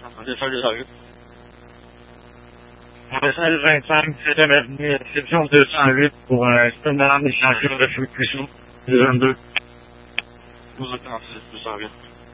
Salut, salut. Message 25, c'était bienvenue, exception 208 pour un système d'alarme d'échangeur de feu cuisson du 22. 12h46, 208.